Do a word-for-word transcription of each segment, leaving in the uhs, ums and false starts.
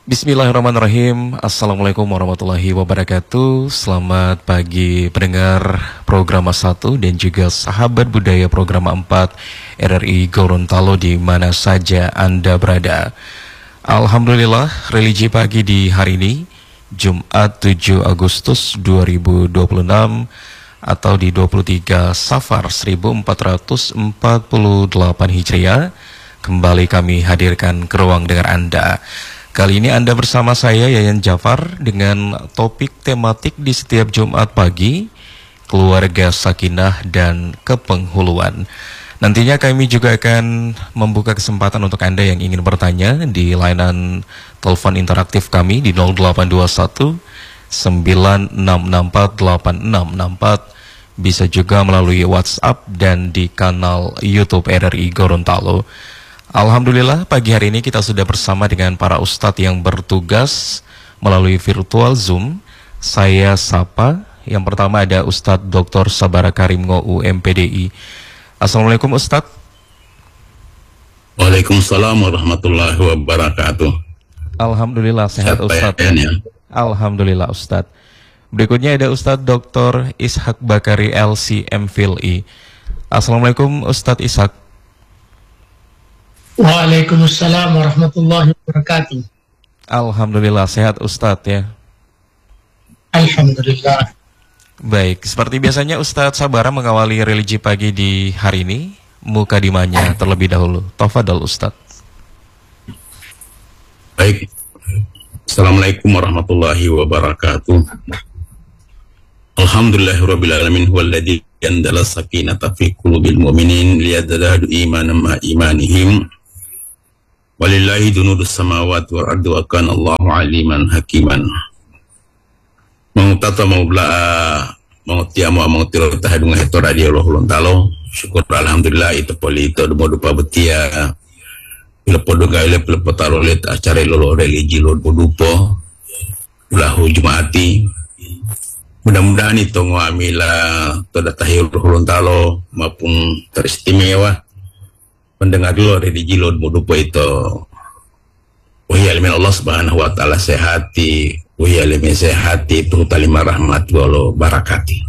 Bismillahirrahmanirrahim. Assalamualaikum warahmatullahi wabarakatuh. Selamat pagi pendengar program satu dan juga sahabat budaya program empat R R I Gorontalo di mana saja Anda berada. Alhamdulillah, religi pagi di hari ini Jumat tujuh Agustus dua ribu dua puluh enam atau di dua puluh tiga Safar seribu empat ratus empat puluh delapan Hijriah kembali kami hadirkan ke ruang dengar Anda. Kali ini Anda bersama saya Yayan Jafar dengan topik tematik di setiap Jumat pagi, keluarga sakinah dan kepenghuluan. Nantinya kami juga akan membuka kesempatan untuk Anda yang ingin bertanya di layanan telepon interaktif kami di nol delapan dua satu sembilan enam enam empat delapan enam enam empat. Bisa juga melalui WhatsApp dan di kanal YouTube R R I Gorontalo. Alhamdulillah pagi hari ini kita sudah bersama dengan para ustadz yang bertugas melalui virtual Zoom. Saya sapa. Yang pertama ada Ustadz Doktor Sabara Karim Ngo U M P D I. Assalamualaikum Ustadz. Waalaikumsalam warahmatullahi wabarakatuh. Alhamdulillah sehat Ustadz. Ya. Alhamdulillah Ustadz. Berikutnya ada Ustadz Doktor Ishak Bakari L C M Phil I. Assalamualaikum Ustadz Ishak. Waalaikumsalam warahmatullahi wabarakatuh. Alhamdulillah sehat Ustadz ya. Alhamdulillah. Baik, seperti biasanya Ustadz Sabara mengawali religi pagi di hari ini. Mukadimahnya terlebih dahulu. Tafadhol Ustadz. Baik. Assalamualaikum warahmatullahi wabarakatuh. Alhamdulillahirabbil alamin huwallazi anzala sakinata fi qulubil mu'minin liyazdadu imanan ma imanihim. Walillahi junudus samawati wal ardi wa kana Allahu aliman hakiman. Mau tata mau bela mau tiamu mau tiro tahadung heto radio Gorontalo. Syukur alhamdulillah itu poli itu mau dupa betia. Bila podo gaile bila potaro let acara lolo religi lolo podupo. Ulahu Jumaati. Mudah-mudahan itu ngamila toda tahir Gorontalo maupun teristimewa. Pendengar lo religi lo mudupo itu wahai alimin Allah subhanahu wa ta'ala sehati wahai alimin sehati tuhutalima rahmat walau barakati.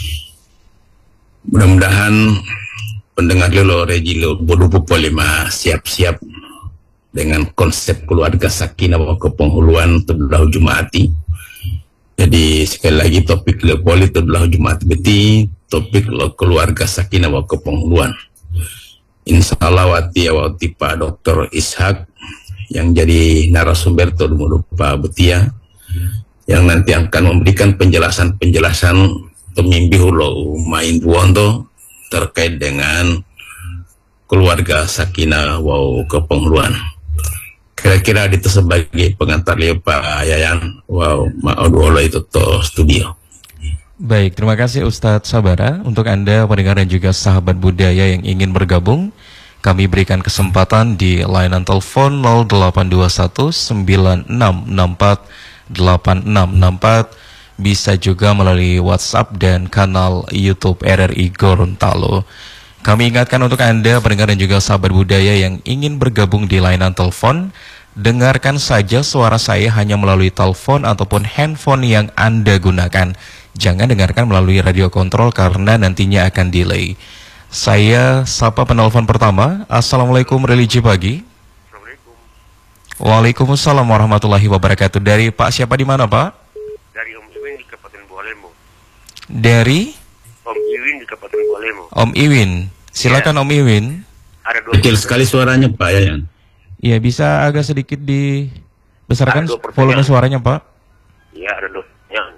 Mudah-mudahan pendengar lo religi lo mudupo polima siap-siap dengan konsep keluarga sakinah wa kepenghuluan terbelah Jumaati. Jadi sekali lagi topik lo poli terbelah Jumaati beti topik lo keluarga sakinah wa kepenghuluan. Insya Allah wati wati Pak Doktor Ishak yang jadi narasumber Pak Betia yang nanti akan memberikan penjelasan-penjelasan pemimpi hulo main buondo terkait dengan keluarga sakinah wow kepenghuluan. Kira-kira itu sebagai pengantar lihat Pak Yayan wow ma'adu'olah itu to studio. Baik, terima kasih Ustadz Sabara. Untuk Anda pendengar dan juga sahabat budaya yang ingin bergabung, kami berikan kesempatan di layanan telepon nol delapan dua satu sembilan enam enam empat delapan enam enam empat. Bisa juga melalui WhatsApp dan kanal YouTube R R I Gorontalo. Kami ingatkan untuk Anda pendengar dan juga sahabat budaya yang ingin bergabung di layanan telepon, dengarkan saja suara saya hanya melalui telepon ataupun handphone yang Anda gunakan. Jangan dengarkan melalui radio kontrol karena nantinya akan delay. Saya sapa penelpon pertama. Assalamualaikum religi pagi. Assalamualaikum. Waalaikumsalam warahmatullahi wabarakatuh. Dari Pak siapa di mana Pak? Dari Om Iwin di Kabupaten Bualemo. Dari Om Iwin di Kabupaten Bualemo. Om Iwin. Silakan ya. Om Iwin. Ada dua. Kecil sekali suaranya Pak Yayan. Iya bisa agak sedikit dibesarkan volume suaranya Pak. Iya ada dua pertanyaan.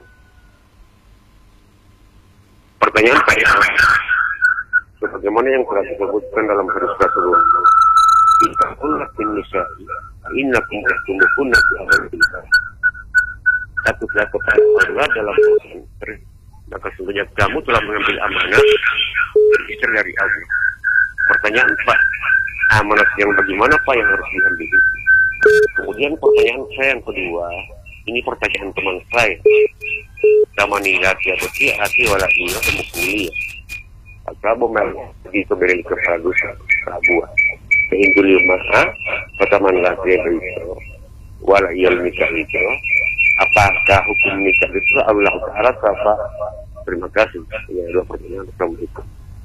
Pertanyaan saya, sebagaimana yang telah disebutkan dalam hadis Rasulullah, "Inna kunna fin nisa'i, inna kunna tumukunna fi amrillah." Takutlah kepada Allah dalam istri, maka sungguhnya kamu telah mengambil amanah istri dari Allah. Pertanyaan Pak, amanah yang bagaimana Pak yang harus diambil? Kemudian pertanyaan saya yang kedua, ini pertanyaan teman saya. Zamani laki atau si hati wala iya temukuli. Prabu mel di keberi ke Prabu Prabu. Sehingga lima kataman laki itu waliyul nikah itu, apakah hukum nikah itu Allah Ta'ala apa? Terima kasih. Ya, dua pertanyaan. Assalamualaikum.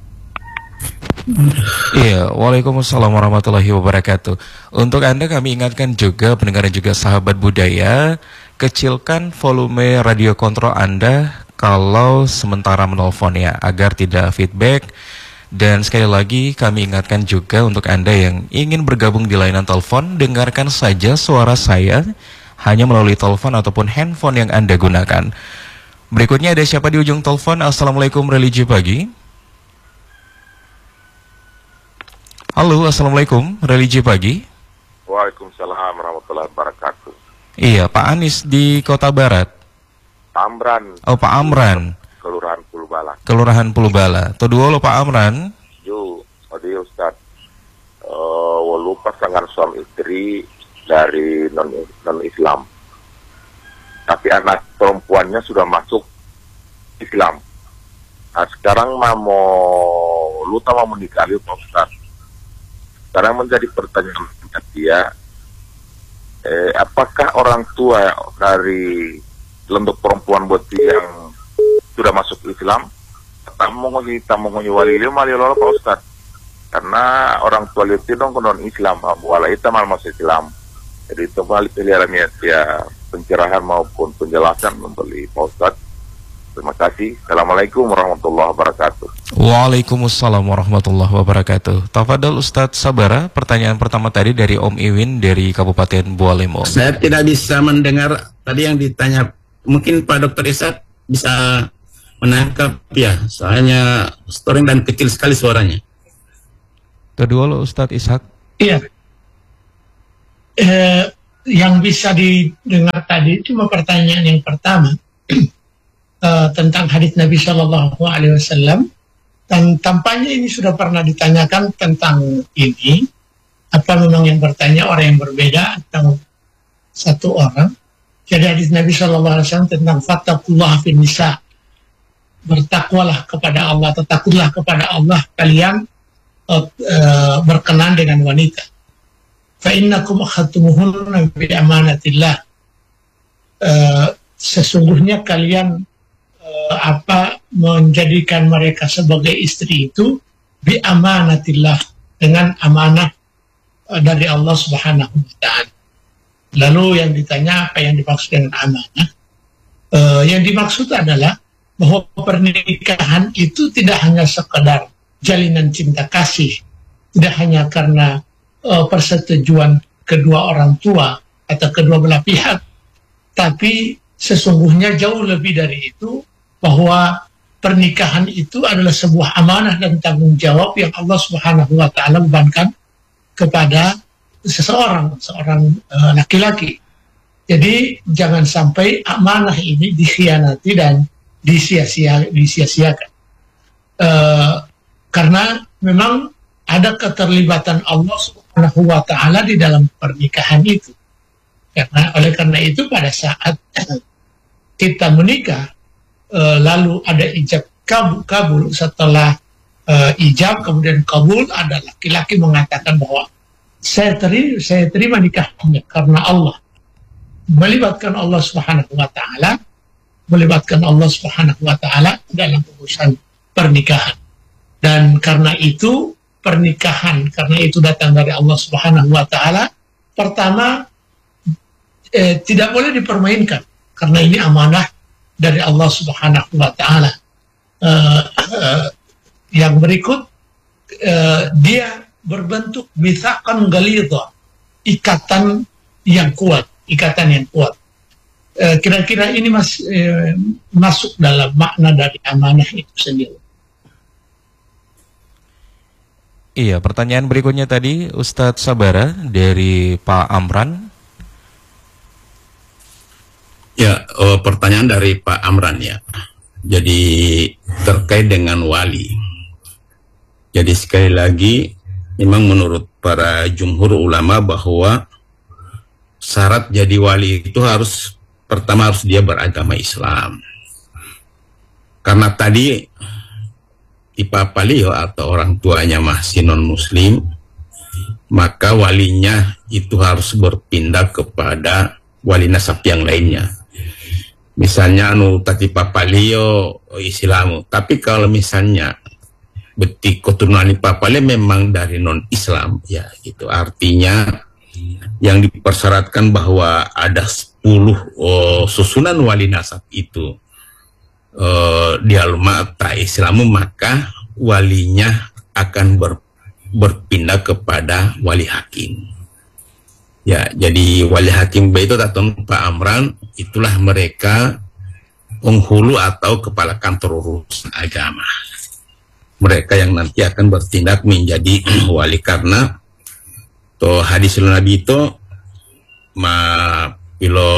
Iya, waalaikumsalam warahmatullahi wabarakatuh. Untuk Anda kami ingatkan juga, pendengar dan juga sahabat budaya, kecilkan volume radio kontrol Anda kalau sementara menelpon ya, agar tidak feedback. Dan sekali lagi kami ingatkan juga untuk Anda yang ingin bergabung di layanan telepon, dengarkan saja suara saya hanya melalui telepon ataupun handphone yang Anda gunakan. Berikutnya ada siapa di ujung telepon? Assalamualaikum Religi Pagi. Halo, Assalamualaikum, Religi Pagi. Waalaikumsalam warahmatullahi wabarakatuh. Iya, Pak Anis di Kota Barat. Pak Amran. Oh, Pak Amran. Kelurahan Pulubala. Kelurahan Pulubala. Toduo lo Pak Amran. Ju, tadi Ustaz. Uh, walau pasangan suami istri dari non non Islam, tapi anak perempuannya sudah masuk Islam. Nah sekarang mau lu tahu mau menikah Pak Ustaz. Sekarang menjadi pertanyaan dia, eh, apakah orang tua dari lembek perempuan buat yang sudah masuk Islam, tamu kita mengunjungi wali lima lima Pak Ustaz, karena orang tua itu dong non Islam, wala itu malah masuk Islam. Jadi itu balik pilihannya ya pencerahan maupun penjelasan membeli Pak Ustaz. Terima kasih. Assalamualaikum warahmatullahi wabarakatuh. Waalaikumsalam warahmatullahi wabarakatuh. Tafadhol Ustadz Sabara, pertanyaan pertama tadi dari Om Iwin dari Kabupaten Bualemo. Saya tidak bisa mendengar tadi yang ditanya. Mungkin Pak Dokter Ishak bisa menangkap ya. Soalnya storing dan kecil sekali suaranya. Kedua lo Ustadz Ishak. Iya. Eh, yang bisa didengar tadi cuma pertanyaan yang pertama. Uh, tentang hadits Nabi Shallallahu Alaihi Wasallam, dan tampaknya ini sudah pernah ditanyakan tentang ini. Apa memang yang bertanya orang yang berbeda atau satu orang? Jadi hadits Nabi Shallallahu Alaihi Wasallam tentang fattaqullah fin nisa, bertakwalah kepada Allah, takutlah kepada Allah kalian uh, uh, berkenan dengan wanita. Fa innakum akhadtumuhunna bi amanatillah. Uh, sesungguhnya kalian apa menjadikan mereka sebagai istri itu bi amanatillah, dengan amanah dari Allah Subhanahu wa taala. Lalu yang ditanya apa yang dimaksud dengan amanah? Uh, yang dimaksud adalah bahwa pernikahan itu tidak hanya sekedar jalinan cinta kasih, tidak hanya karena uh, persetujuan kedua orang tua atau kedua belah pihak, tapi sesungguhnya jauh lebih dari itu, bahwa pernikahan itu adalah sebuah amanah dan tanggung jawab yang Allah Subhanahu wa taala bebankan kepada seseorang, seorang laki-laki. Uh, Jadi jangan sampai amanah ini dikhianati dan disia-sia, disia-siakan. Uh, karena memang ada keterlibatan Allah Subhanahu wa taala di dalam pernikahan itu. Karena oleh karena itu pada saat kita menikah, Uh, lalu ada ijab kabul, kabul setelah uh, ijab kemudian kabul, ada laki-laki mengatakan bahwa saya terima, saya terima nikahnya karena Allah, melibatkan Allah Subhanahu wa taala, melibatkan Allah Subhanahu wa taala dalam urusan pernikahan. Dan karena itu pernikahan, karena itu datang dari Allah Subhanahu wa taala, pertama eh, tidak boleh dipermainkan karena ini amanah dari Allah Subhanahu wa taala. Uh, uh, yang berikut, uh, dia berbentuk mitsaqan ghalidha, ikatan yang kuat, ikatan yang kuat. Uh, kira-kira ini mas, uh, masuk dalam makna dari amanah itu sendiri. Iya, pertanyaan berikutnya tadi Ustadz Sabara dari Pak Amran. Ya, oh, pertanyaan dari Pak Amran ya. Jadi terkait dengan wali. Jadi sekali lagi, memang menurut para jumhur ulama bahwa syarat jadi wali itu harus, pertama harus dia beragama Islam. Karena tadi Ipa Palio atau orang tuanya masih non-muslim, maka walinya itu harus berpindah kepada wali nasab yang lainnya. Misalnya anu tati papalio Islamu, tapi kalau misalnya beti keturunan papalio memang dari non Islam, ya itu artinya yang dipersyaratkan bahwa ada sepuluh oh, susunan wali nasab itu oh, di alumata Islamu, maka walinya akan ber berpindah kepada wali hakim. Ya, jadi wali hakim itu atau Pak Amran, itulah mereka penghulu atau kepala kantor urusan agama. Mereka yang nanti akan bertindak menjadi wali, karena to hadis Nabi itu ma pilo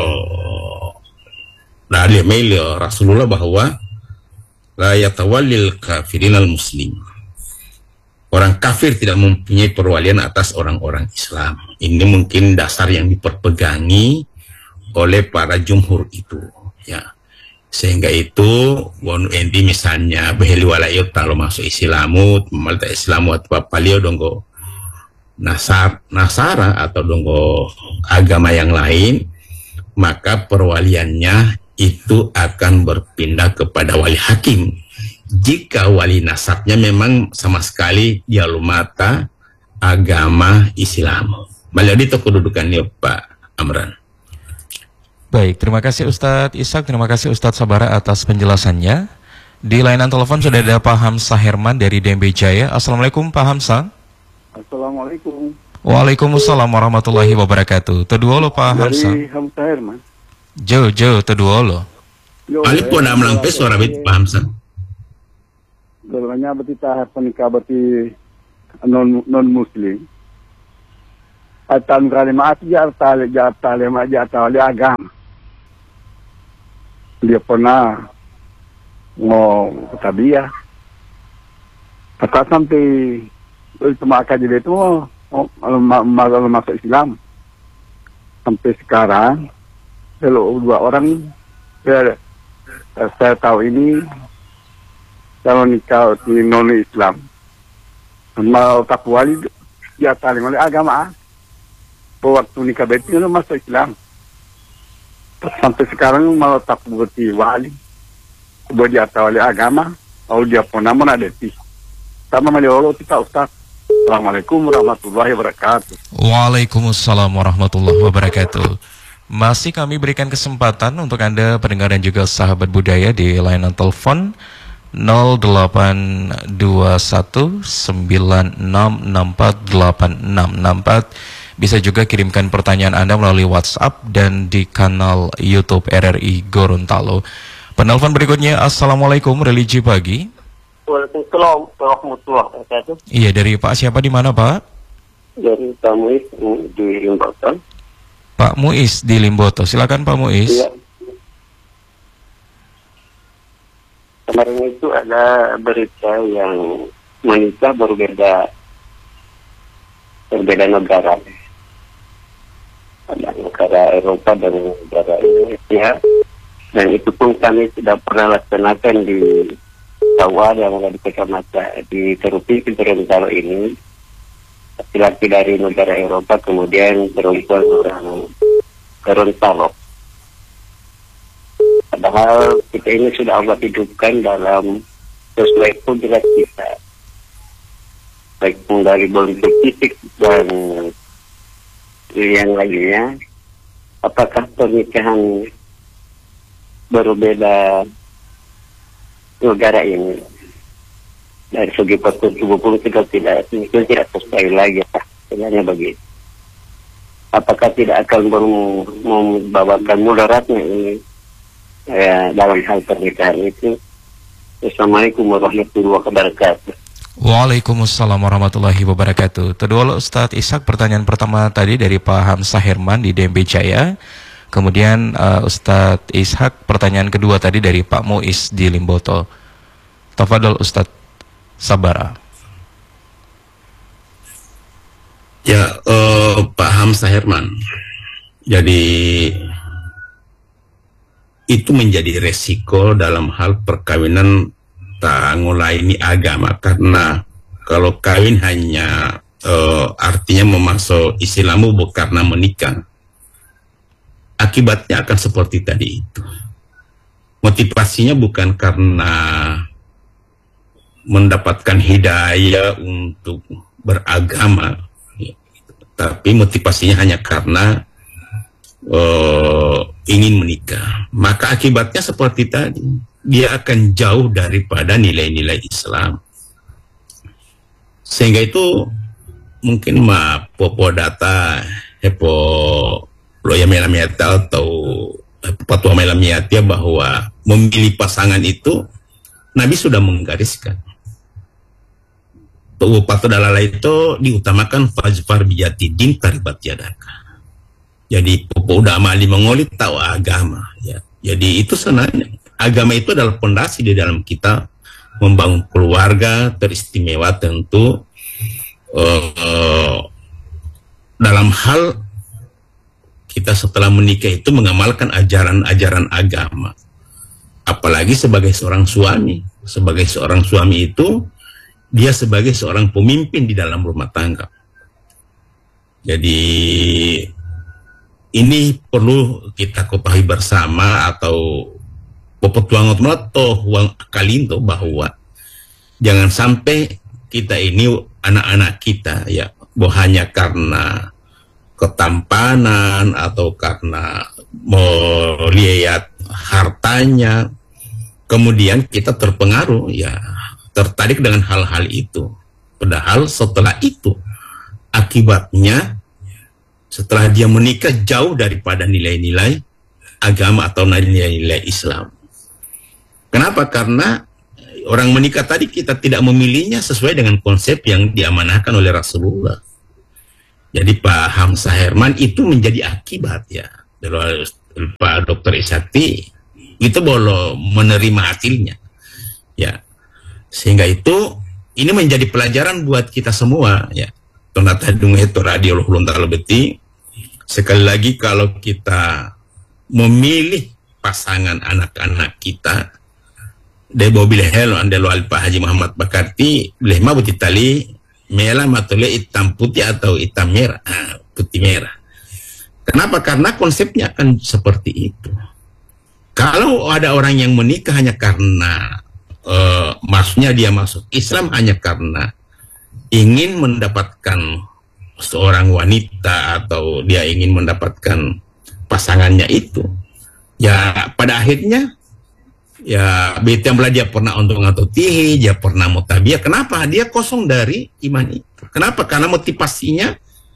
dari email Rasulullah bahwa la yatawallil kafirin al muslim. Orang kafir tidak mempunyai perwalian atas orang-orang Islam. Ini mungkin dasar yang diperpegangi oleh para jumhur itu, ya. Sehingga itu wonu endi misalnya beheli walayot kalau masuk Islamu, malta Islamu atau papalio donggo nasar nasara atau donggo agama yang lain, maka perwaliannya itu akan berpindah kepada wali hakim. Jika wali nasabnya memang sama sekali dia lumata agama Islam. Balik itu kedudukannya Pak Amran. Baik, terima kasih Ustadz Ishak, terima kasih Ustadz Sabara atas penjelasannya. Di layanan telepon sudah ada Pak Hamzah Herman dari D M B Jaya. Assalamualaikum Pak Hamzah. Assalamualaikum. Waalaikumsalam warahmatullahi wabarakatuh. Kedua lo Pak Hamzah. Dari Hamzah Herman. Jo, jo, kedua lo. Ali pun nak melampai suara bit Pak Hamzah. Golongannya berarti tahap penikah berarti non non muslim. Atan kalimat jar tali jar tali jar tali agama. Dia pernah mau tabiah. Kata sampai itu maka dia itu mau masuk Islam. Sampai sekarang kalau dua orang saya, saya tahu ini kalau nikah di non Islam, mau tak wali dia tali oleh agama. Waktu nikah beti itu masuk Islam. Sampai sekarang mau tak berarti wali, buat dia tahu oleh agama, atau dia pun nama nadeti. Sama melihat kita Ustaz. Assalamualaikum warahmatullahi wabarakatuh. Waalaikumsalam warahmatullahi wabarakatuh. Masih kami berikan kesempatan untuk Anda pendengar dan juga sahabat budaya di layanan telepon nol delapan dua satu sembilan enam enam empat delapan enam enam empat. Bisa juga kirimkan pertanyaan Anda melalui WhatsApp dan di kanal YouTube R R I Gorontalo. Penelpon berikutnya, Assalamualaikum, religi pagi. Waalaikumsalam warahmatullahi wabarakatuh. Iya, dari Pak siapa di mana Pak? Dari Pak Muiz di Limboto. Pak Muiz di Limboto, silakan Pak Muiz. Iya. Kemarin itu ada berita yang menikah berbeda berbeda negara. Ada negara Eropa dan negara Indonesia, dan itu pun kami tidak pernah laksanakan di Sawah yang ada di kecamatan di Terupi Gorontalo ini. Laki-laki dari negara Eropa kemudian perempuan orang Gorontalo. Padahal kita ini sudah Allah hidupkan dalam sesuai kodrat kita, baik dari bentuk fisik dan yang lainnya. Apakah pernikahan berbeda negara ini dari segi postur tubuh pun kita tidak itu tidak sesuai lagi, sebenarnya begitu. Apakah tidak akan membawakan mudaratnya ini ya, dalam hal pernikahan itu? Assalamualaikum warahmatullahi wabarakatuh. Waalaikumsalam warahmatullahi wabarakatuh. Kedua Ustadz Ishak, pertanyaan pertama tadi dari Pak Hamzah Herman di D M B Jaya. Kemudian uh, Ustadz Ishak, pertanyaan kedua tadi dari Pak Muiz di Limboto. Tafadhol Ustadz Sabara. Ya, uh, Pak Hamzah Herman. Jadi itu menjadi resiko dalam hal perkawinan tak ngulaini agama, karena kalau kawin hanya uh, artinya memasuk Islamu bukan karena menikah, akibatnya akan seperti tadi itu. Motivasinya bukan karena mendapatkan hidayah untuk beragama, ya, tapi motivasinya hanya karena uh, ingin menikah. Maka akibatnya seperti tadi, dia akan jauh daripada nilai-nilai Islam. Sehingga itu mungkin ma popo data hepo loya melamiata atau patwa melamiata bahwa memilih pasangan itu Nabi sudah menggariskan. Patu dalala itu diutamakan fajfar biyati din taribat yadaka. Jadi popo udah amali mengolit tahu agama, ya. Jadi itu sebenarnya agama itu adalah pondasi di dalam kita membangun keluarga teristimewa tentu uh, uh, dalam hal kita setelah menikah itu mengamalkan ajaran-ajaran agama. Apalagi sebagai seorang suami. Sebagai seorang suami itu, dia sebagai seorang pemimpin di dalam rumah tangga. Jadi, ini perlu kita ketahui bersama atau pepetuangan atau uang kalinto bahwa jangan sampai kita ini anak-anak kita ya, bahwa hanya karena ketampanan atau karena melihat hartanya, kemudian kita terpengaruh, ya tertarik dengan hal-hal itu. Padahal setelah itu, akibatnya setelah dia menikah jauh daripada nilai-nilai agama atau nilai-nilai Islam. Kenapa? Karena orang menikah tadi kita tidak memilihnya sesuai dengan konsep yang diamanahkan oleh Rasulullah. Jadi Pak Hamzah Herman itu menjadi akibat ya. Pak Dokter Isati itu boleh menerima hasilnya. Ya. Sehingga itu ini menjadi pelajaran buat kita semua ya. Tonata dung itu radio ulun talebeti. Sekali lagi kalau kita memilih pasangan anak-anak kita de mobil helo andelo al Pak Haji Muhammad Bakarti boleh mah tali merah matole hitam putih atau hitam merah, ah, putih merah. Kenapa? Karena konsepnya akan seperti itu. Kalau ada orang yang menikah hanya karena uh, maksudnya dia masuk Islam hanya karena ingin mendapatkan seorang wanita atau dia ingin mendapatkan pasangannya itu, ya pada akhirnya ya beta belah dia pernah untung atau tihi, dia pernah mutabiah. Kenapa? Dia kosong dari iman itu. Kenapa? Karena motivasinya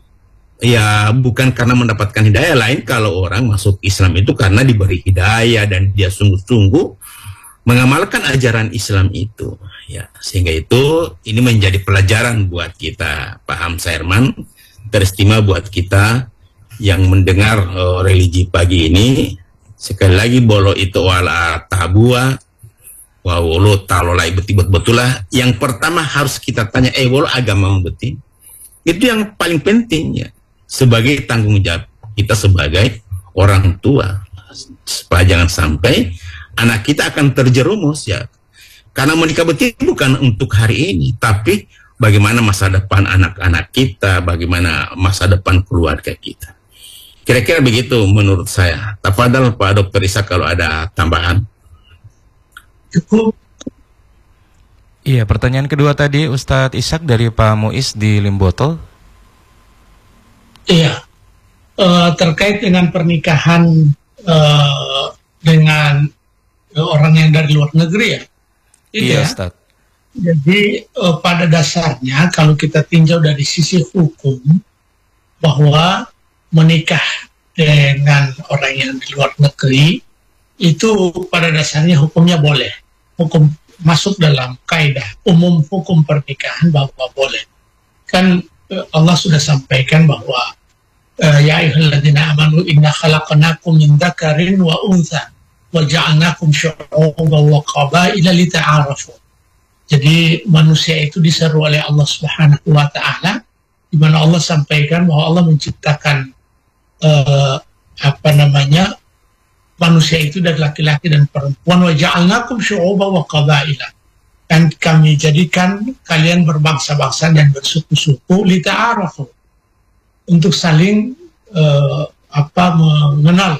ya bukan karena mendapatkan hidayah. Lain kalau orang masuk Islam itu karena diberi hidayah dan dia sungguh-sungguh mengamalkan ajaran Islam itu. Ya, sehingga itu ini menjadi pelajaran buat kita, Pak Hamzah Herman, teristimewa buat kita yang mendengar uh, religi pagi ini. Sekali lagi bolo itu wala tabua wa wolo talolai betul betul lah. Yang pertama harus kita tanya, eh wolo agama betul. Itu yang paling penting ya. Sebagai tanggung jawab kita sebagai orang tua. Supaya jangan sampai anak kita akan terjerumus ya. Karena menikah betul bukan untuk hari ini, tapi bagaimana masa depan anak-anak kita, bagaimana masa depan keluarga kita. Kira-kira begitu menurut saya. Tafadhal Pak Dokter Ishak kalau ada tambahan. Cukup. Iya, pertanyaan kedua tadi Ustadz Ishak dari Pak Muiz di Limboto. Iya, uh, terkait dengan pernikahan uh, dengan uh, orang yang dari luar negeri ya. Iya, Ustadz. Jadi uh, pada dasarnya kalau kita tinjau dari sisi hukum bahwa menikah dengan orang yang di luar negeri itu pada dasarnya hukumnya boleh. Hukum masuk dalam kaidah umum hukum pernikahan bahwa boleh. Kan Allah sudah sampaikan bahwa ya ayyuhalladzina amanu inna khalaqnakum min dzakarin wa untha wa ja'alnakum syu'uban wa qabaila lita'arafu. Jadi manusia itu diseru oleh Allah Subhanahu wa taala di mana Allah sampaikan bahwa Allah menciptakan Uh, apa namanya manusia itu dari laki-laki dan perempuan wa ja'alnakum syu'uban wa qabaila, dan dan kami jadikan kalian berbangsa-bangsa dan bersuku-suku lita'arafu, untuk saling uh, apa mengenal.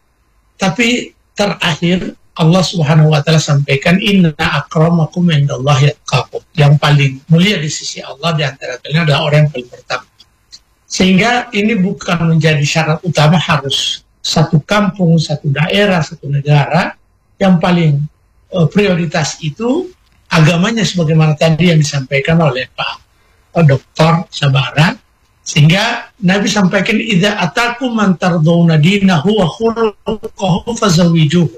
Tapi terakhir Allah Subhanahu wa taala sampaikan, inna akramakum indallahi atqakum. Yang paling mulia di sisi Allah di antara kalian adalah orang yang paling pertama. Sehingga ini bukan menjadi syarat utama harus satu kampung, satu daerah, satu negara. Yang paling uh, prioritas itu agamanya, sebagaimana tadi yang disampaikan oleh Pak Doktor Sabara. Sehingga Nabi sampaikan, idza atakum man tardawna dinahu wa khuluquhu fazawijuhu.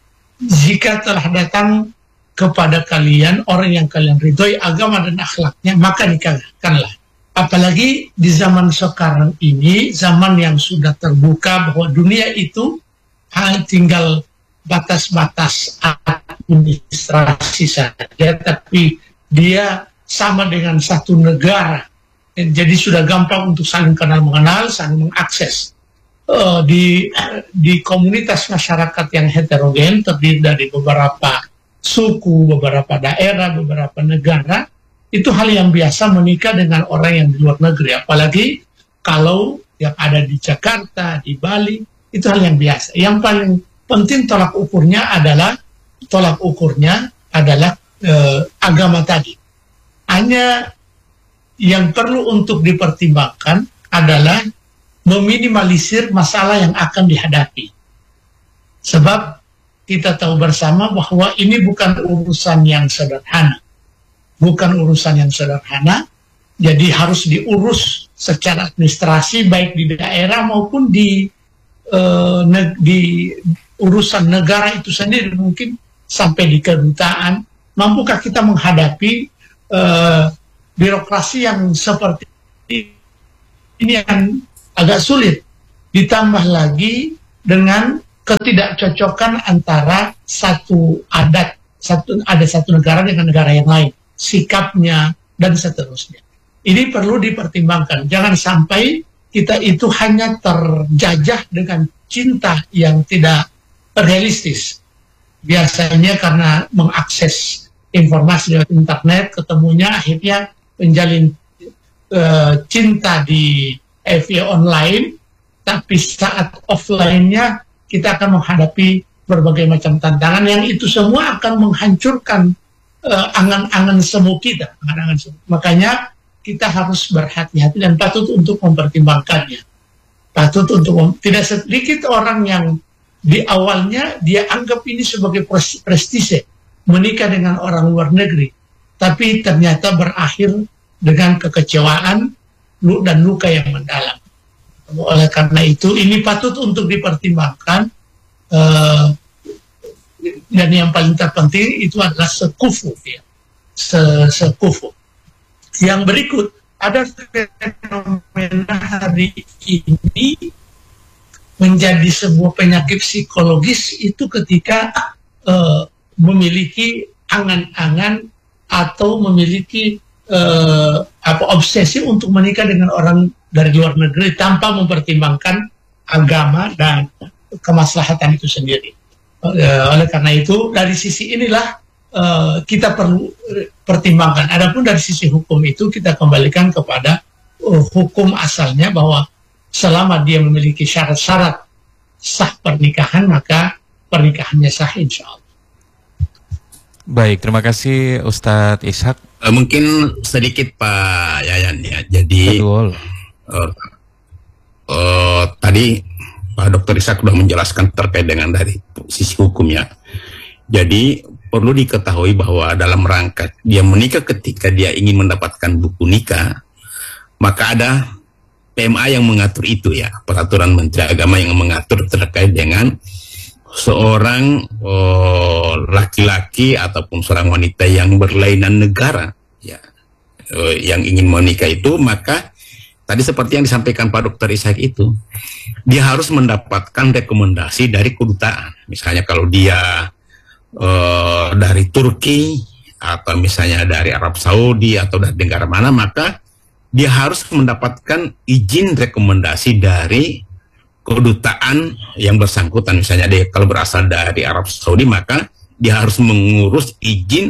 Jika telah datang kepada kalian orang yang kalian ridhoi agama dan akhlaknya, maka nikahkanlah. Apalagi di zaman sekarang ini, zaman yang sudah terbuka bahwa dunia itu hanya tinggal batas-batas administrasi saja, tapi dia sama dengan satu negara. Jadi sudah gampang untuk saling kenal mengenal, saling mengakses. Uh, di di komunitas masyarakat yang heterogen, terdiri dari beberapa suku, beberapa daerah, beberapa negara, itu hal yang biasa menikah dengan orang yang di luar negeri. Apalagi kalau yang ada di Jakarta, di Bali, itu hal yang biasa. Yang paling penting tolak ukurnya adalah tolak ukurnya adalah uh, agama tadi. Hanya yang perlu untuk dipertimbangkan adalah meminimalisir masalah yang akan dihadapi. Sebab kita tahu bersama bahwa ini bukan urusan yang sederhana. Bukan urusan yang sederhana, jadi harus diurus secara administrasi baik di daerah maupun di, uh, di urusan negara itu sendiri, mungkin sampai di kedutaan. Mampukah kita menghadapi uh, birokrasi yang seperti ini yang agak sulit, ditambah lagi dengan ketidakcocokan antara satu adat, satu ada satu negara dengan negara yang lain, sikapnya dan seterusnya. Ini perlu dipertimbangkan. Jangan sampai kita itu hanya terjajah dengan cinta yang tidak realistis. Biasanya karena mengakses informasi lewat internet, ketemunya akhirnya menjalin uh, cinta di via online, tapi saat offline-nya kita akan menghadapi berbagai macam tantangan yang itu semua akan menghancurkan uh, angan-angan semu kita. Angan-angan semu. Makanya kita harus berhati-hati dan patut untuk mempertimbangkannya. Patut untuk mem tidak sedikit orang yang di awalnya dia anggap ini sebagai prestise, menikah dengan orang luar negeri, tapi ternyata berakhir dengan kekecewaan dan luka yang mendalam. Oleh karena itu, ini patut untuk dipertimbangkan, uh, dan yang paling terpenting itu adalah sekufu, ya. Se sekufu. Yang berikut, ada fenomena hari ini menjadi sebuah penyakit psikologis itu ketika uh, memiliki angan-angan atau memiliki uh, apa obsesi untuk menikah dengan orang dari luar negeri tanpa mempertimbangkan agama dan kemaslahatan itu sendiri. Uh, oleh karena itu, dari sisi inilah uh, kita perlu pertimbangkan. Adapun dari sisi hukum itu kita kembalikan kepada uh, hukum asalnya, bahwa selama dia memiliki syarat-syarat sah pernikahan, maka pernikahannya sah insya Allah. Baik, terima kasih Ustadz Ishak. Uh, mungkin sedikit Pak Yayan ya. Jadi uh, uh, tadi Pak Dokter Ishak sudah menjelaskan terkait dengan dari sisi hukumnya. Jadi perlu diketahui bahwa dalam rangka dia menikah, ketika dia ingin mendapatkan buku nikah, maka ada P M A yang mengatur itu ya, peraturan Menteri Agama yang mengatur terkait dengan seorang laki-laki oh, ataupun seorang wanita yang berlainan negara ya, oh, yang ingin menikah itu, maka tadi seperti yang disampaikan Pak Dokter Ishak itu, dia harus mendapatkan rekomendasi dari kedutaan. Misalnya kalau dia oh, dari Turki atau misalnya dari Arab Saudi atau dari negara mana, maka dia harus mendapatkan izin rekomendasi dari kedutaan yang bersangkutan. Misalnya dia kalau berasal dari Arab Saudi, maka dia harus mengurus izin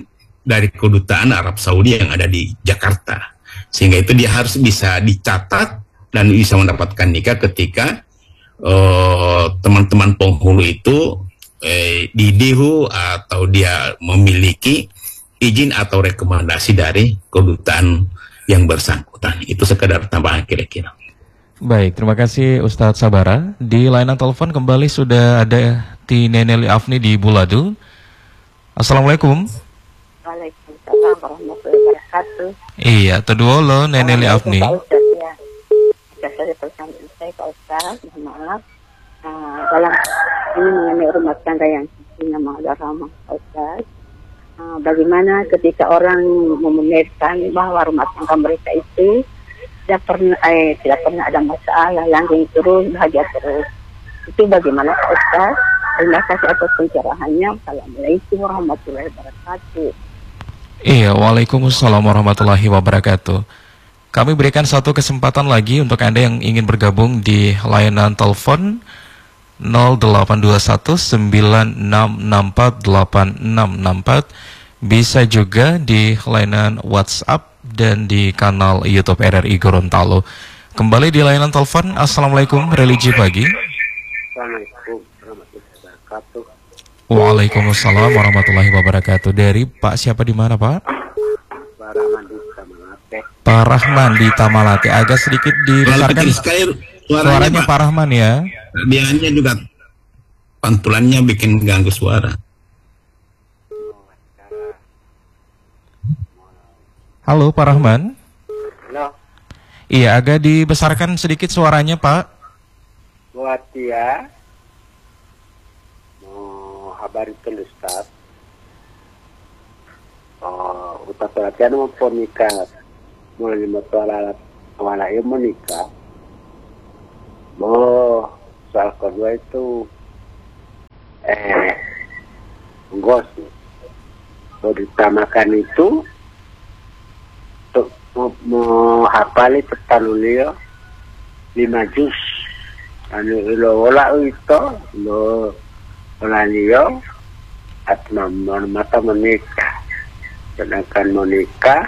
dari kedutaan Arab Saudi yang ada di Jakarta. Sehingga itu dia harus bisa dicatat dan bisa mendapatkan nikah ketika uh, teman-teman penghulu itu eh, di D U atau dia memiliki izin atau rekomendasi dari kedutaan yang bersangkutan. Itu sekedar tambahan kira-kira. Baik, terima kasih Ustadz Sabara. Di layanan telepon kembali sudah ada Ti Neneli Afni di Buladu. Assalamualaikum. Waalaikumsalam warahmatullahi wabarakatuh. Iya, kedua lo Neneli Afni. Pak Ustaz, ya. Saya pertanyaan saya Pak Ustaz, mohon maaf. Uh, dalam ini mengenai rumah tangga yang punya rahmah Pak Ustaz. Uh, bagaimana ketika orang membenarkan bahwa rumah tangga mereka itu tidak pernah eh, tidak pernah ada masalah, langgeng terus, bahagia terus. Itu bagaimana Pak Ustaz? Terima kasih atas pencerahannya. Assalamualaikum warahmatullahi wabarakatuh. Iya, waalaikumsalam warahmatullahi wabarakatuh. Kami berikan satu kesempatan lagi untuk Anda yang ingin bergabung di layanan telepon nol delapan dua satu sembilan enam enam empat delapan enam enam empat. Bisa juga di layanan WhatsApp dan di kanal YouTube R R I Gorontalo. Kembali di layanan telepon. Assalamualaikum, Religi Pagi. Assalamualaikum warahmatullahi wabarakatuh. Waalaikumsalam warahmatullahi wabarakatuh. Dari Pak siapa di mana Pak? Pak Rahman di Tamalate. Pak Rahman di Tamalate. Agak sedikit dibesarkan suaranya, suaranya Pak Rahman ya. Dianya juga pantulannya bikin ganggu suara. Halo Pak Rahman. Halo. Iya, agak dibesarkan sedikit suaranya Pak. Buat dia mau habari ke Ustaz. Oh, utak pelatihan mau nikah. Mulai lima tahun alat awalnya mau nikah. Mau soal kedua itu eh gos. Mau ditamakan itu untuk mau hafal itu talulio lima juz. Anu lo ola itu lo ola niyo at mata menikah. Sedangkan menikah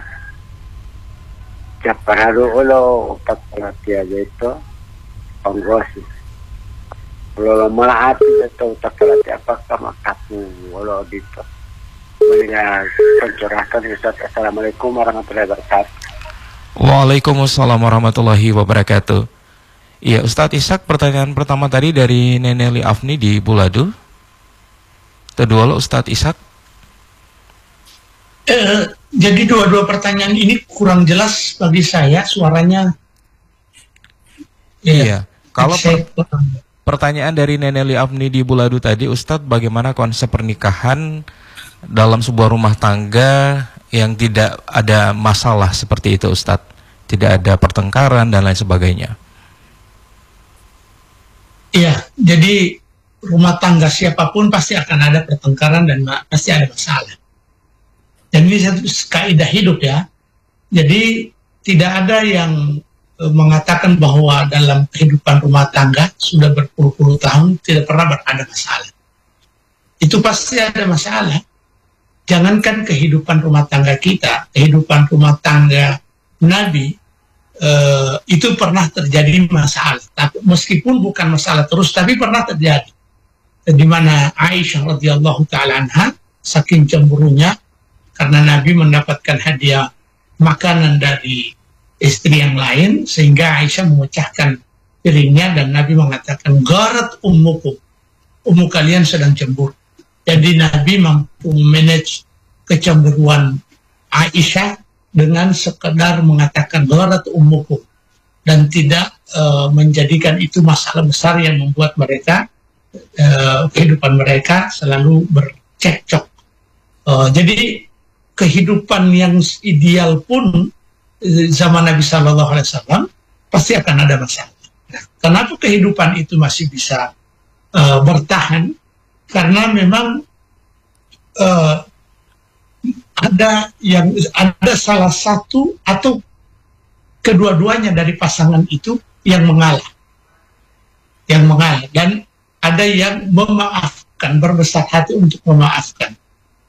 Japarado ulo utak pelatihan itu penggos. Ulo malah hati itu utak pelatihan apakah makaku ulo gitu. Melihat pencerahan Ustaz. Assalamualaikum warahmatullahi wabarakatuh. Waalaikumsalam warahmatullahi wabarakatuh. Iya, Ustadz Ishak, pertanyaan pertama tadi dari Neneli Afni di Buladu. Kedua lo Ustadz Ishak. Eh, jadi dua-dua pertanyaan ini kurang jelas bagi saya suaranya. Iya. iya. Kalau saya, per pertanyaan dari Neneli Afni di Buladu tadi, Ustadz, bagaimana konsep pernikahan dalam sebuah rumah tangga yang tidak ada masalah seperti itu Ustadz? Tidak ada pertengkaran dan lain sebagainya. Iya, jadi rumah tangga siapapun pasti akan ada pertengkaran dan pasti ada masalah. Dan ini satu kaidah hidup ya. Jadi tidak ada yang e, mengatakan bahwa dalam kehidupan rumah tangga sudah berpuluh-puluh tahun tidak pernah ada masalah. Itu pasti ada masalah. Jangankan kehidupan rumah tangga kita, kehidupan rumah tangga Nabi, uh, itu pernah terjadi masalah. Tapi, meskipun bukan masalah terus, tapi pernah terjadi. Di mana Aisyah radhiyallahu ta'ala anha, saking cemburunya, karena Nabi mendapatkan hadiah makanan dari istri yang lain, sehingga Aisyah memecahkan piringnya, dan Nabi mengatakan, Gharat ummukum, ummu kalian sedang cemburu. Jadi Nabi mampu manage kecemburuan Aisyah dengan sekedar mengatakan gharat ummukum dan tidak uh, menjadikan itu masalah besar yang membuat mereka uh, kehidupan mereka selalu bercekcok. Uh, jadi kehidupan yang ideal pun uh, zaman Nabi Shallallahu Alaihi Wasallam pasti akan ada masalah. Nah, kenapa kehidupan itu masih bisa uh, bertahan? Karena memang Uh, ada yang ada salah satu atau kedua-duanya dari pasangan itu yang mengalah, yang mengalah, dan ada yang memaafkan, berbesar hati untuk memaafkan.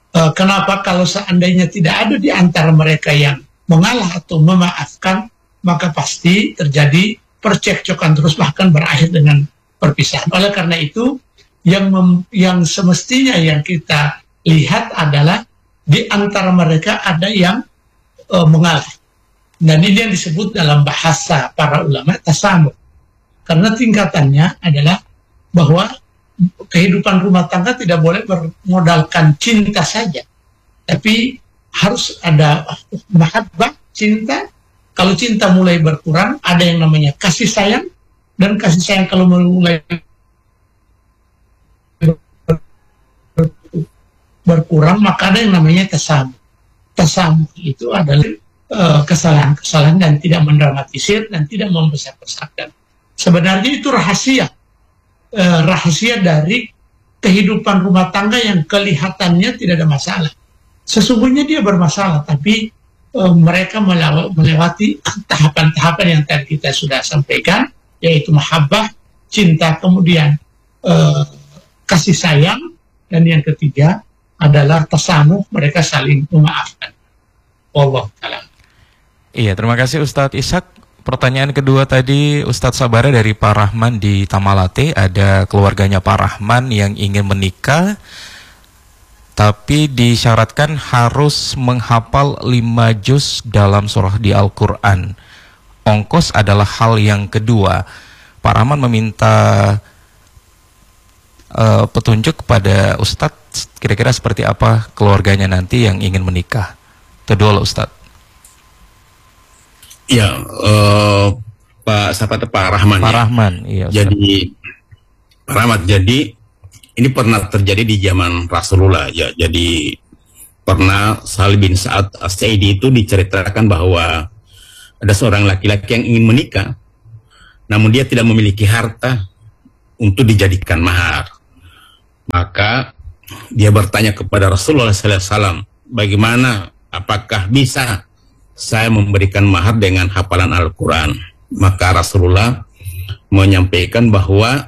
Uh, kenapa kalau seandainya tidak ada di antara mereka yang mengalah atau memaafkan, maka pasti terjadi percekcokan terus, bahkan berakhir dengan perpisahan. Oleh karena itu, yang mem, yang semestinya yang kita lihat adalah di antara mereka ada yang uh, mengalah. Dan ini yang disebut dalam bahasa para ulama tasamuh. Karena tingkatannya adalah bahwa kehidupan rumah tangga tidak boleh bermodalkan cinta saja, tapi harus ada mahabbah, cinta. Kalau cinta mulai berkurang, ada yang namanya kasih sayang, dan kasih sayang kalau mulai berkurang, maka ada yang namanya tasamuh. Tasamuh itu adalah uh, kesalahan-kesalahan dan tidak mendramatisir dan tidak membesar-besarkan. Sebenarnya itu rahasia. Eh, rahasia dari kehidupan rumah tangga yang kelihatannya tidak ada masalah. Sesungguhnya dia bermasalah, tapi eh, mereka melewati tahapan-tahapan yang tadi kita sudah sampaikan, yaitu mahabbah, cinta, kemudian eh, kasih sayang, dan yang ketiga adalah tasamuh, mereka saling memaafkan. Wallahu ta'ala. Iya, terima kasih Ustadz Ishak. Pertanyaan kedua tadi Ustadz Sabara dari Pak Rahman di Tamalate. Ada keluarganya Pak Rahman yang ingin menikah, tapi disyaratkan harus menghafal lima juz dalam surah di Al-Quran. Ongkos adalah hal yang kedua. Pak Rahman meminta uh, petunjuk kepada Ustadz, kira-kira seperti apa keluarganya nanti yang ingin menikah. Itu dulu Ustadz. Ya, uh, Pak siapa tuh Pak Rahman. Pak ya? Rahman, iya. Ustaz. Jadi Pak Rahmat, jadi ini pernah terjadi di zaman Rasulullah ya. Jadi pernah Sahal bin Sa'ad As-Sa'idi itu diceritakan bahwa ada seorang laki-laki yang ingin menikah, namun dia tidak memiliki harta untuk dijadikan mahar. Maka dia bertanya kepada Rasulullah sallallahu alaihi wasallam, bagaimana, apakah bisa saya memberikan mahar dengan hafalan Al-Quran? Maka Rasulullah menyampaikan bahwa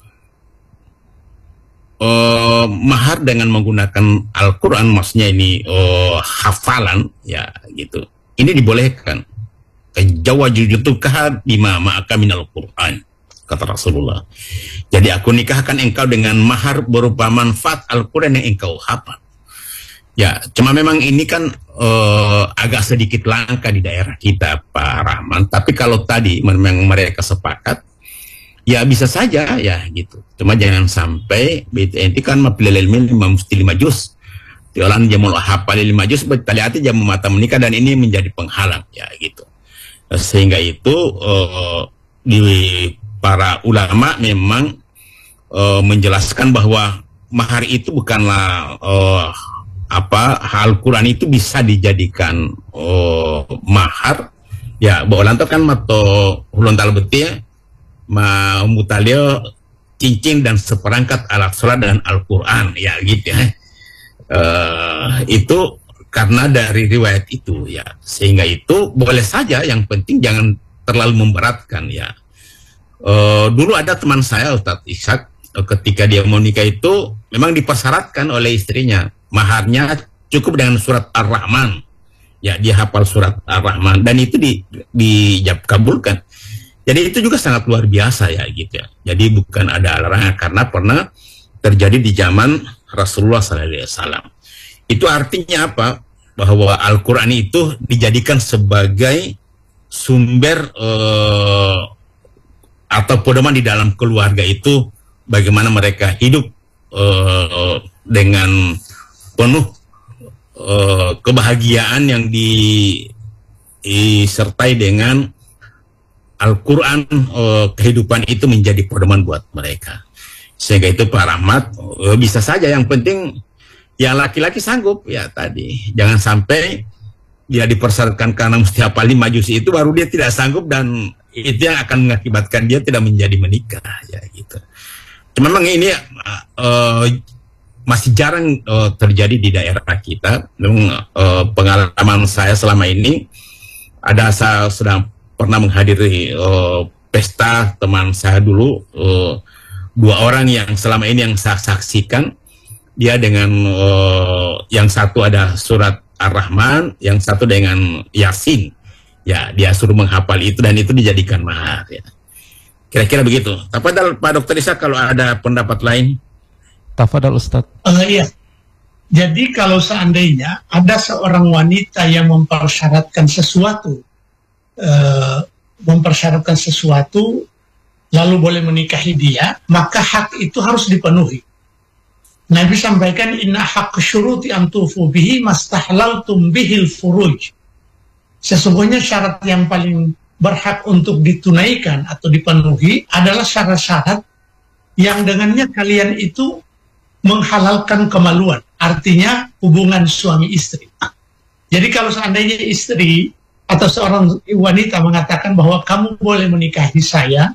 uh, mahar dengan menggunakan Al-Quran, maksudnya ini uh, hafalan, ya gitu, ini dibolehkan. Jawajujutukah bima ma'aka minal Quran, kata Rasulullah. Jadi aku nikahkan engkau dengan mahar berupa manfaat Al-Quran yang engkau hafal. Ya, cuma memang ini kan uh, agak sedikit langka di daerah kita, Pak Rahman. Tapi kalau tadi memang mereka sepakat, ya bisa saja ya gitu. Cuma jangan sampai B T N kan mapilal ilmi mesti lima juz. Diolan jamul hafal lima juz, bertali-hati jamu mata menikah, dan ini menjadi penghalang ya gitu. Sehingga itu uh, di para ulama memang uh, menjelaskan bahwa mahar itu bukanlah uh, apa Al-Quran itu bisa dijadikan oh, mahar ya. Baulanto kan mato hulontal betia ma mutalio cincin dan seperangkat alat sholat dan Al-Quran ya gitu ya. Uh, itu karena dari riwayat itu ya, sehingga itu boleh saja, yang penting jangan terlalu memberatkan ya. Uh, dulu ada teman saya Ustadz Ishak, ketika dia mau nikah itu memang dipersyaratkan oleh istrinya, maharnya cukup dengan surat Ar-Rahman. Ya, dia hafal surat Ar-Rahman, dan itu di dikabulkan. Jadi itu juga sangat luar biasa ya gitu ya. Jadi bukan ada larangan, karena pernah terjadi di zaman Rasulullah sallallahu alaihi wasallam. Itu artinya apa? Bahwa Al-Quran itu dijadikan sebagai sumber eh, atau pedoman di dalam keluarga itu, bagaimana mereka hidup eh, dengan penuh uh, kebahagiaan yang disertai dengan Al-Quran. Uh, kehidupan itu menjadi pedoman buat mereka. Sehingga itu Pak Rahmat, uh, bisa saja, yang penting ya laki-laki sanggup ya tadi. Jangan sampai dia dipersyaratkan karena mesti hafal lima juz itu baru dia tidak sanggup, dan itu yang akan mengakibatkan dia tidak menjadi menikah ya gitu. Cuma memang ini uh, masih jarang uh, terjadi di daerah kita. Memang uh, pengalaman saya selama ini, ada saya sedang pernah menghadiri uh, pesta teman saya dulu, uh, dua orang yang selama ini yang saya saksikan, dia dengan uh, yang satu ada surat Ar-Rahman, yang satu dengan Yasin. Ya, dia suruh menghafal itu dan itu dijadikan mahar. Ya. Kira-kira begitu. Tafadhal Pak Dokter Ishak kalau ada pendapat lain. Tafadhal Ustaz. Uh, iya. Jadi kalau seandainya ada seorang wanita yang mempersyaratkan sesuatu, uh, mempersyaratkan sesuatu, lalu boleh menikahi dia, maka hak itu harus dipenuhi. Nabi sampaikan, inna haqq syuruti antufu bihi mastahlaltum bihil furuj. Sesungguhnya syarat yang paling berhak untuk ditunaikan atau dipenuhi adalah syarat-syarat yang dengannya kalian itu menghalalkan kemaluan. Artinya hubungan suami istri. Jadi kalau seandainya istri atau seorang wanita mengatakan bahwa kamu boleh menikahi saya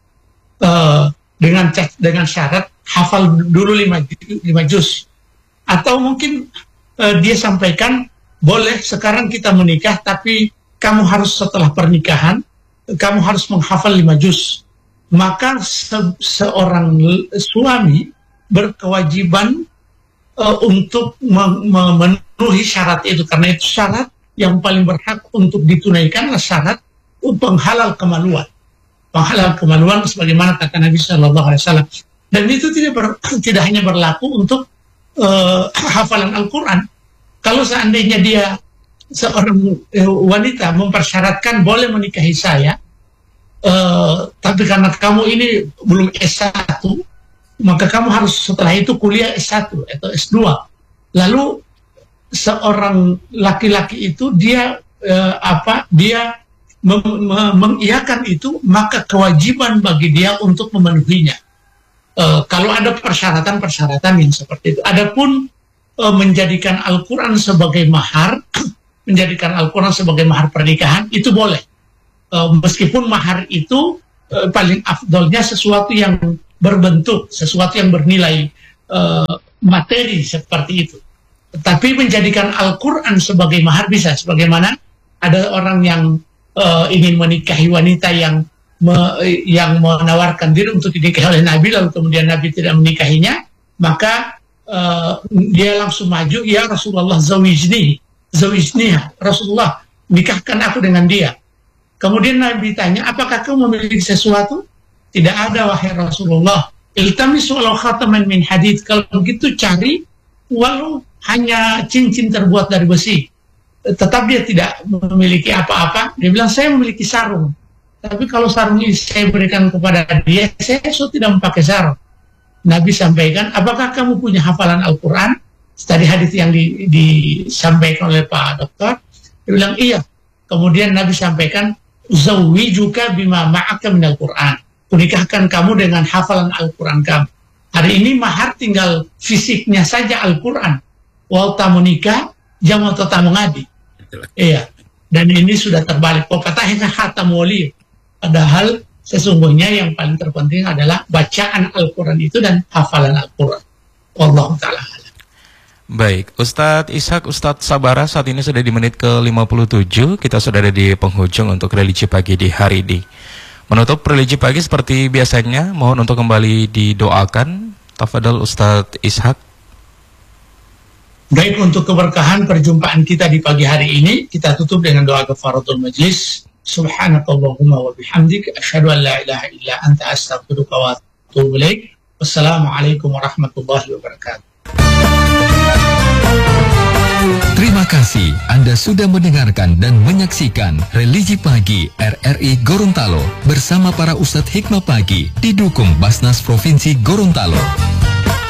uh, dengan dengan syarat hafal dulu lima, lima juz, atau mungkin uh, dia sampaikan boleh sekarang kita menikah tapi kamu harus setelah pernikahan kamu harus menghafal lima juz, maka se seorang suami berkewajiban uh, untuk memenuhi syarat itu, karena itu syarat yang paling berhak untuk ditunaikan adalah syarat penghalal kemaluan. Penghalal kemaluan sebagaimana kata Nabi Shallallahu Alaihi Wasallam. Dan itu tidak ber, tidak hanya berlaku untuk uh, hafalan Al-Quran. Kalau seandainya dia seorang uh, wanita mempersyaratkan boleh menikahi saya, uh, tapi karena kamu ini belum S satu, maka kamu harus setelah itu kuliah S satu atau S dua. Lalu seorang laki-laki itu dia uh, apa? Dia mengiyakan itu, maka kewajiban bagi dia untuk memenuhinya. Uh, kalau ada persyaratan-persyaratan yang seperti itu. Adapun uh, menjadikan Al-Quran sebagai mahar, menjadikan Al-Quran sebagai mahar pernikahan, itu boleh. Uh, meskipun mahar itu uh, paling afdolnya sesuatu yang berbentuk, sesuatu yang bernilai uh, materi seperti itu. Tapi menjadikan Al-Quran sebagai mahar bisa. Sebagaimana ada orang yang Uh, ingin menikahi wanita yang me, yang menawarkan diri untuk dinikahi oleh Nabi, lalu kemudian Nabi tidak menikahinya, maka uh, dia langsung maju, ya Rasulullah zawijni, zawijniha, Rasulullah nikahkan aku dengan dia. Kemudian Nabi tanya, apakah kamu memiliki sesuatu? Tidak ada wahai Rasulullah. Iltamis walau khataman min hadid. Kalau begitu cari walau hanya cincin terbuat dari besi. Tetap dia tidak memiliki apa-apa. Dia bilang, saya memiliki sarung, tapi kalau sarung ini saya berikan kepada dia, saya so tidak memakai sarung. Nabi sampaikan, apakah kamu punya hafalan Al-Quran? Tadi hadis yang di, disampaikan oleh Pak Dokter, dia bilang iya. Kemudian Nabi sampaikan, zawwijuka bima ma'aka minal Quran. Kunikahkan kamu dengan hafalan Al-Quran kamu. Hari ini mahar tinggal fisiknya saja Al-Quran. Wal tamu nikah, jamu tamu ngadi. Iya, dan ini sudah terbalik. Kok katanya khatam wali, padahal sesungguhnya yang paling terpenting adalah bacaan Al-Quran itu dan hafalan Al-Quran. Wallahu ta'ala. Baik, Ustadz Ishak, Ustadz Sabara, saat ini sudah di menit ke lima puluh tujuh. Kita sudah ada di penghujung untuk religi pagi di hari ini. Menutup religi pagi seperti biasanya, mohon untuk kembali didoakan. Tafadhal Ustadz Ishak. Baik, untuk keberkahan perjumpaan kita di pagi hari ini, kita tutup dengan doa kafaratul majlis. Subhanakallahumma wa bihamdik, asyhadu an la ilaha illa anta astaghfiruka wa atubu ilaik. Wassalamualaikum warahmatullahi wabarakatuh. Terima kasih Anda sudah mendengarkan dan menyaksikan Religi Pagi R R I Gorontalo bersama para Ustadz Hikmah Pagi didukung Basnas Provinsi Gorontalo.